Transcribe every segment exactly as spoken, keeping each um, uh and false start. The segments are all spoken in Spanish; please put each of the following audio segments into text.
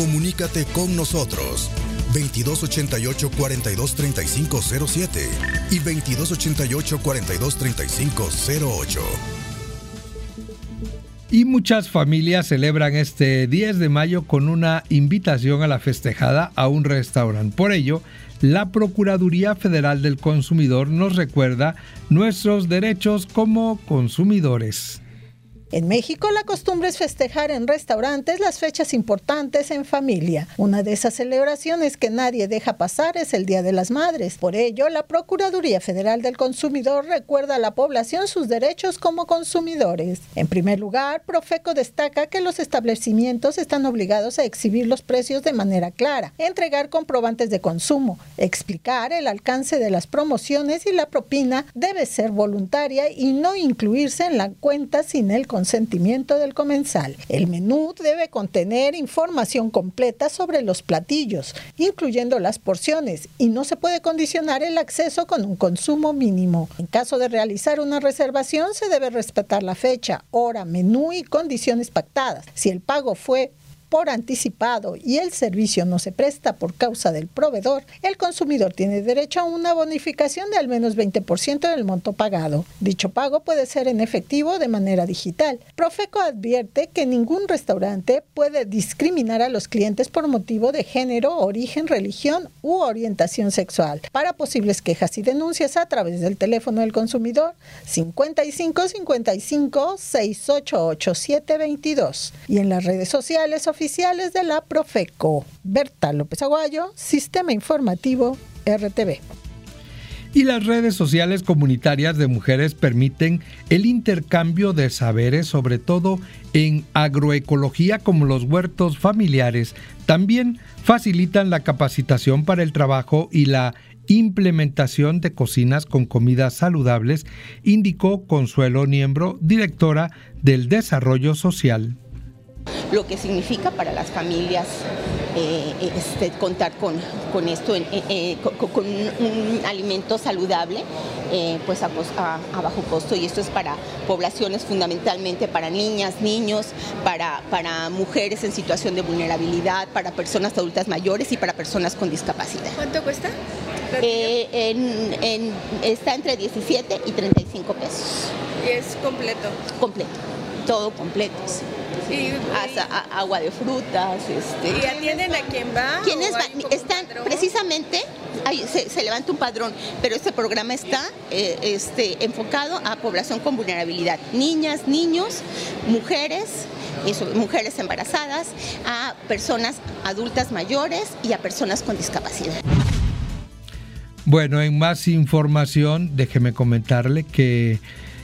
Comunícate con nosotros. veintidós ochenta y ocho, cuarenta y dos, treinta y cinco cero siete y veintidós ochenta y ocho, cuarenta y dos, treinta y cinco cero ocho. Y muchas familias celebran este diez de mayo con una invitación a la festejada a un restaurante. Por ello, la Procuraduría Federal del Consumidor nos recuerda nuestros derechos como consumidores. En México, la costumbre es festejar en restaurantes las fechas importantes en familia. Una de esas celebraciones que nadie deja pasar es el Día de las Madres. Por ello, la Procuraduría Federal del Consumidor recuerda a la población sus derechos como consumidores. En primer lugar, Profeco destaca que los establecimientos están obligados a exhibir los precios de manera clara, entregar comprobantes de consumo, explicar el alcance de las promociones y la propina debe ser voluntaria y no incluirse en la cuenta sin el consentimiento consentimiento del comensal. El menú debe contener información completa sobre los platillos, incluyendo las porciones, y no se puede condicionar el acceso con un consumo mínimo. En caso de realizar una reservación, se debe respetar la fecha, hora, menú y condiciones pactadas. Si el pago fue por anticipado y el servicio no se presta por causa del proveedor, el consumidor tiene derecho a una bonificación de al menos veinte por ciento del monto pagado. Dicho pago puede ser en efectivo o de manera digital. Profeco advierte que ningún restaurante puede discriminar a los clientes por motivo de género, origen, religión u orientación sexual. Para posibles quejas y denuncias a través del teléfono del consumidor cincuenta y cinco cincuenta y cinco, sesenta y ocho ochenta y siete veintidós y en las redes sociales oficiales oficiales de la Profeco. Berta López Aguayo, Sistema Informativo R T V. Y las redes sociales comunitarias de mujeres permiten el intercambio de saberes, sobre todo en agroecología como los huertos familiares. También facilitan la capacitación para el trabajo y la implementación de cocinas con comidas saludables, indicó Consuelo Niembro, directora del Desarrollo Social. Lo que significa para las familias eh, este, contar con, con esto, eh, eh, con, con un, un alimento saludable, eh, pues a, a, a bajo costo, y esto es para poblaciones fundamentalmente para niñas, niños, para, para mujeres en situación de vulnerabilidad, para personas adultas mayores y para personas con discapacidad. ¿Cuánto cuesta? Eh, en, en, está entre diecisiete y treinta y cinco pesos. ¿Y es completo? Completo, todo completo, sí. Sí. Y, Hasta, a, agua de frutas. Este. ¿Y atienden a quién va? ¿Quiénes van? Están precisamente, ahí se, se levanta un padrón, pero este programa está eh, este, enfocado a población con vulnerabilidad, niñas, niños, mujeres, eso, mujeres embarazadas, a personas adultas mayores y a personas con discapacidad. Bueno, en más información, déjeme comentarle que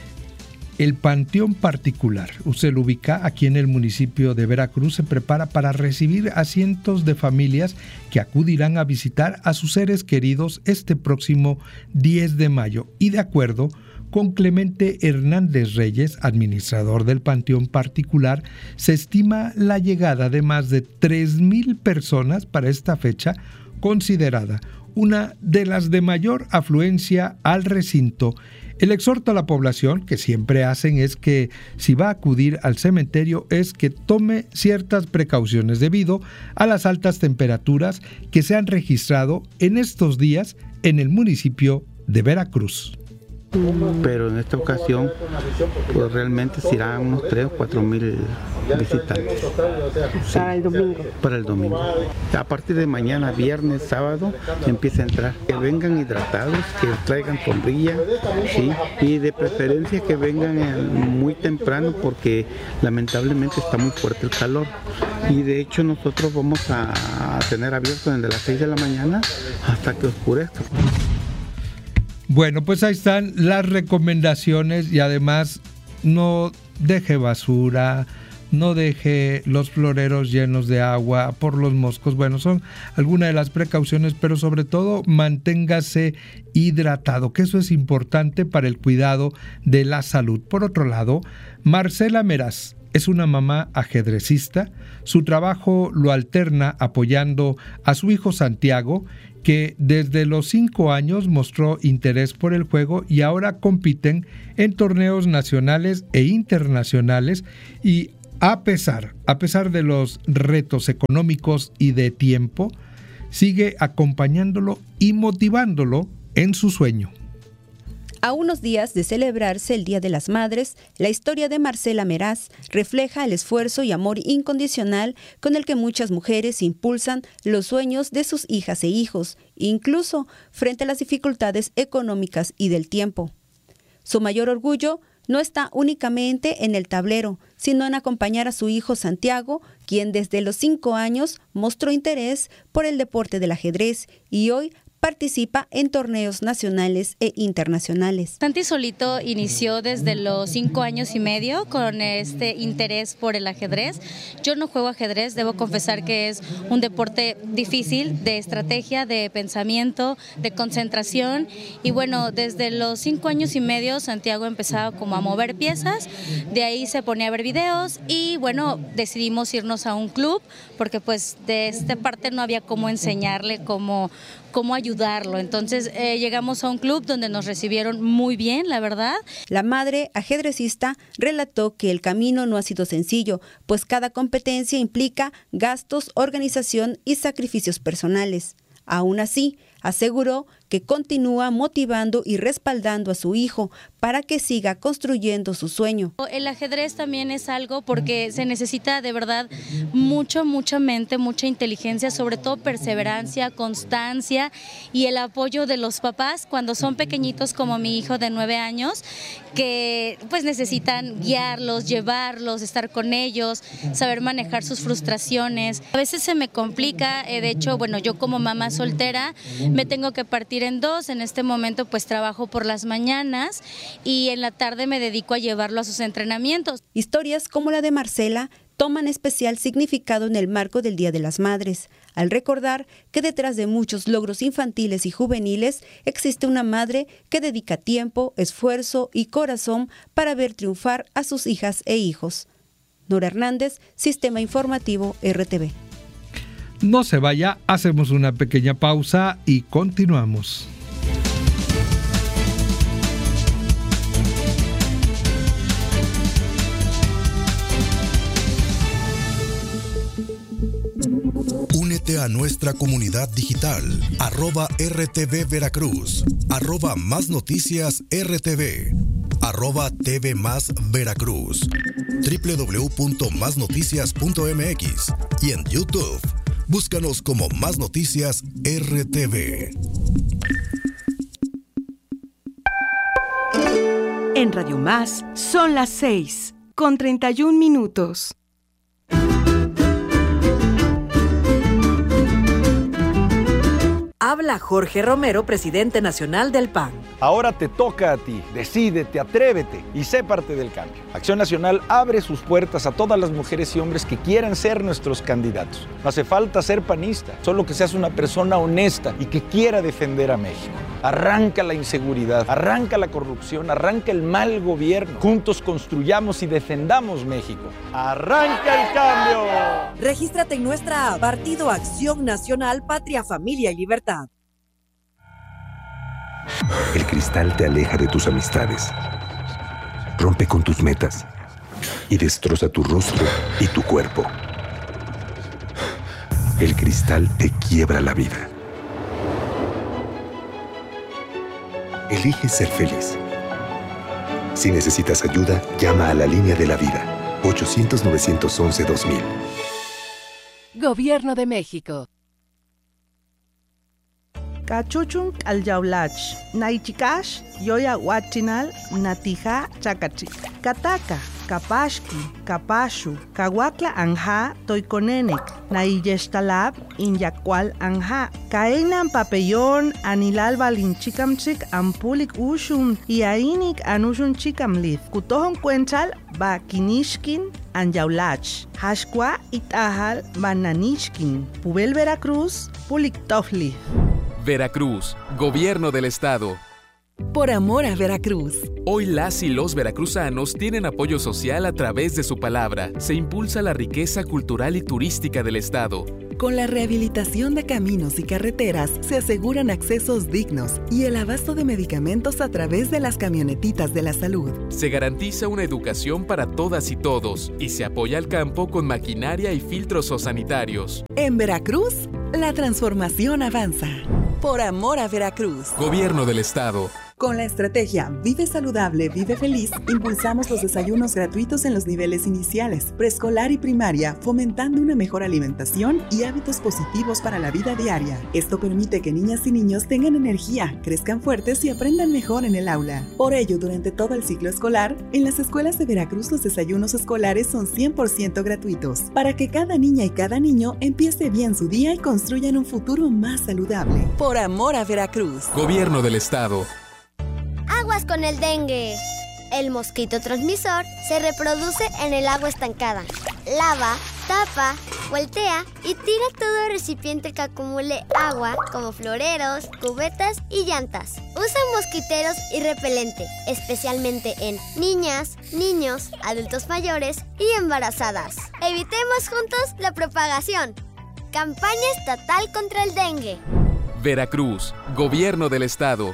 el Panteón Particular, usted lo ubica aquí en el municipio de Veracruz, se prepara para recibir a cientos de familias que acudirán a visitar a sus seres queridos este próximo diez de mayo. Y de acuerdo con Clemente Hernández Reyes, administrador del Panteón Particular, se estima la llegada de más de tres mil personas para esta fecha, considerada una de las de mayor afluencia al recinto. El exhorto a la población, que siempre hacen, es que si va a acudir al cementerio es que tome ciertas precauciones debido a las altas temperaturas que se han registrado en estos días en el municipio de Veracruz. Pero en esta ocasión, pues realmente serán unos tres o cuatro mil visitantes. Sí, para el domingo. Para el domingo. A partir de mañana, viernes, sábado, empieza a entrar. Que vengan hidratados, que traigan sombrilla, sí, y de preferencia que vengan muy temprano porque lamentablemente está muy fuerte el calor. Y de hecho nosotros vamos a tener abierto desde las seis de la mañana hasta que oscurezca. Bueno, pues ahí están las recomendaciones y además no deje basura, no deje los floreros llenos de agua por los moscos. Bueno, son algunas de las precauciones, pero sobre todo manténgase hidratado, que eso es importante para el cuidado de la salud. Por otro lado, Marcela Meraz es una mamá ajedrecista. Su trabajo lo alterna apoyando a su hijo Santiago, que desde los cinco años mostró interés por el juego y ahora compiten en torneos nacionales e internacionales, y A pesar, a pesar de los retos económicos y de tiempo, sigue acompañándolo y motivándolo en su sueño. A unos días de celebrarse el Día de las Madres, la historia de Marcela Meraz refleja el esfuerzo y amor incondicional con el que muchas mujeres impulsan los sueños de sus hijas e hijos, incluso frente a las dificultades económicas y del tiempo. Su mayor orgullo no está únicamente en el tablero, sino en acompañar a su hijo Santiago, quien desde los cinco años mostró interés por el deporte del ajedrez y hoy participa en torneos nacionales e internacionales. Santi solito inició desde los cinco años y medio con este interés por el ajedrez. Yo no juego ajedrez, debo confesar que es un deporte difícil, de estrategia, de pensamiento, de concentración. Y bueno, desde los cinco años y medio Santiago empezaba como a mover piezas, de ahí se ponía a ver videos y bueno, decidimos irnos a un club porque pues de esta parte no había cómo enseñarle, cómo, cómo ayudarlo. Entonces eh, llegamos a un club donde nos recibieron muy bien, la verdad. La madre ajedrecista relató que el camino no ha sido sencillo, pues cada competencia implica gastos, organización y sacrificios personales. Aún así, aseguró que continúa motivando y respaldando a su hijo para que siga construyendo su sueño. El ajedrez también es algo porque se necesita de verdad mucho, mucha mente, mucha inteligencia, sobre todo perseverancia, constancia y el apoyo de los papás cuando son pequeñitos como mi hijo de nueve años, que pues necesitan guiarlos, llevarlos, estar con ellos, saber manejar sus frustraciones. A veces se me complica, eh, de hecho, bueno, yo como mamá soltera me tengo que partir en dos. En este momento pues trabajo por las mañanas y en la tarde me dedico a llevarlo a sus entrenamientos. Historias como la de Marcela toman especial significado en el marco del Día de las Madres, al recordar que detrás de muchos logros infantiles y juveniles existe una madre que dedica tiempo, esfuerzo y corazón para ver triunfar a sus hijas e hijos. Nora Hernández, Sistema Informativo R T V. No se vaya, hacemos una pequeña pausa y continuamos. Únete a nuestra comunidad digital, arroba R T V Veracruz, arroba Más Noticias R T V, arroba T V Más Veracruz, doble u doble u doble u punto más noticias punto m x y en YouTube. Búscanos como Más Noticias R T V. En Radio Más son las seis con treinta y un minutos. Habla Jorge Romero, presidente nacional del P A N. Ahora te toca a ti. Decídete, atrévete y sé parte del cambio. Acción Nacional abre sus puertas a todas las mujeres y hombres que quieran ser nuestros candidatos. No hace falta ser panista, solo que seas una persona honesta y que quiera defender a México. Arranca la inseguridad, arranca la corrupción, arranca el mal gobierno. Juntos construyamos y defendamos México. ¡Arranca el cambio! Regístrate en nuestra app Partido Acción Nacional, Patria, Familia y Libertad. El cristal te aleja de tus amistades, rompe con tus metas y destroza tu rostro y tu cuerpo. El cristal te quiebra la vida. Elige ser feliz. Si necesitas ayuda, llama a la línea de la vida, ochocientos, novecientos once, dos mil. Gobierno de México. Cachuchun alyaulach, naichikash, yoya huachinal, natija chacachi. Kataka, kapashki, kapashu, kawakla anja, toikonenek, naiyestalab, inyakwal anja. Kaenan papellón, anilal balinchikamchik, ampulik ushun, iainik anushun chikamlith. Kutohon cuenchal, ba kinishkin, anyaulach. Hashkwa itahal, bananishkin. Pubel Veracruz, pulik tofli. Veracruz, Gobierno del Estado. Por amor a Veracruz. Hoy las y los veracruzanos tienen apoyo social a través de su palabra. Se impulsa la riqueza cultural y turística del Estado. Con la rehabilitación de caminos y carreteras se aseguran accesos dignos y el abasto de medicamentos a través de las camionetitas de la salud. Se garantiza una educación para todas y todos y se apoya al campo con maquinaria y filtros zoosanitarios. En Veracruz, la transformación avanza. Por amor a Veracruz. Gobierno del Estado. Con la estrategia Vive Saludable, Vive Feliz, impulsamos los desayunos gratuitos en los niveles iniciales, preescolar y primaria, fomentando una mejor alimentación y hábitos positivos para la vida diaria. Esto permite que niñas y niños tengan energía, crezcan fuertes y aprendan mejor en el aula. Por ello, durante todo el ciclo escolar, en las escuelas de Veracruz los desayunos escolares son cien por ciento gratuitos, para que cada niña y cada niño empiece bien su día y construyan un futuro más saludable. Por amor a Veracruz. Gobierno del Estado. Aguas con el dengue. El mosquito transmisor se reproduce en el agua estancada. Lava, tapa, voltea y tira todo recipiente que acumule agua, como floreros, cubetas y llantas. Usa mosquiteros y repelente, especialmente en niñas, niños, adultos mayores y embarazadas. Evitemos juntos la propagación. Campaña estatal contra el dengue. Veracruz, Gobierno del Estado.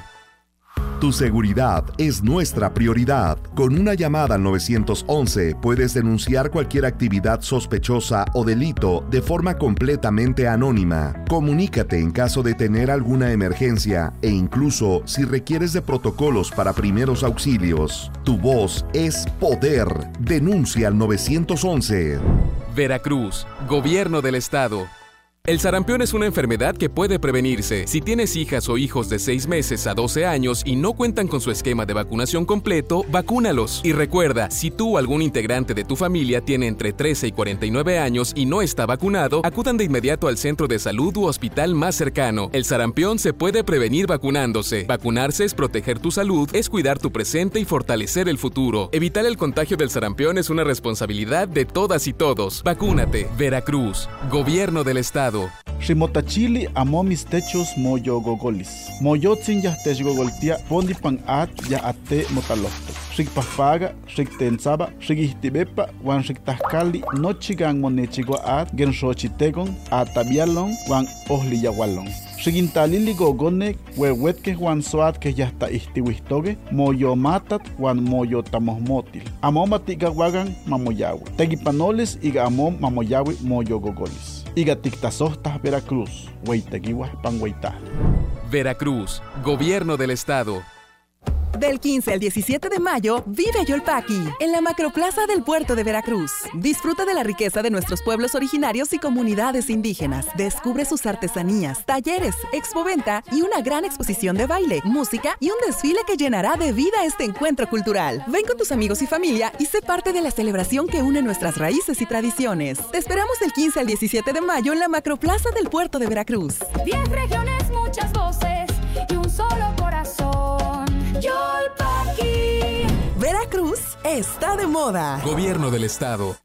Tu seguridad es nuestra prioridad. Con una llamada al nueve once puedes denunciar cualquier actividad sospechosa o delito de forma completamente anónima. Comunícate en caso de tener alguna emergencia e incluso si requieres de protocolos para primeros auxilios. Tu voz es poder. Denuncia al nueve once. Veracruz, Gobierno del Estado. El sarampión es una enfermedad que puede prevenirse. Si tienes hijas o hijos de seis meses a doce años y no cuentan con su esquema de vacunación completo, vacúnalos. Y recuerda, si tú o algún integrante de tu familia tiene entre trece y cuarenta y nueve años y no está vacunado, acudan de inmediato al centro de salud u hospital más cercano. El sarampión se puede prevenir vacunándose. Vacunarse es proteger tu salud, es cuidar tu presente y fortalecer el futuro. Evitar el contagio del sarampión es una responsabilidad de todas y todos. Vacúnate. Veracruz, Gobierno del Estado. Ximotachili amo mis techos moyo gogolis. Moyotzin ya tech gogoltia pondi pan at ya ate motalofto. Xikpapaga, xiktensaba, xikihtibepa, wan xiktahkali, nochigan monechigua at, genshochitegon, atabialon, wan ohliyawalon. Xikintalili gogonek, wewetke wan soat que ya está istiwistoge, moyo matat, wan moyo tamosmotil. Amo matigawagan mamoyawe. Tegipanoles iga amom mamoyawe moyo gogolis. Iga tictasostas Veracruz, Hueyteguihuas Panhueyta. Veracruz, Gobierno del Estado. Del quince al diecisiete de mayo, vive Yolpaqui, en la Macroplaza del Puerto de Veracruz. Disfruta de la riqueza de nuestros pueblos originarios y comunidades indígenas. Descubre sus artesanías, talleres, expoventa y una gran exposición de baile, música y un desfile que llenará de vida este encuentro cultural. Ven con tus amigos y familia y sé parte de la celebración que une nuestras raíces y tradiciones. Te esperamos del quince al diecisiete de mayo en la Macroplaza del Puerto de Veracruz. Diez regiones, muchas voces y un solo corazón. Yolpaqui. Veracruz está de moda. Gobierno del Estado.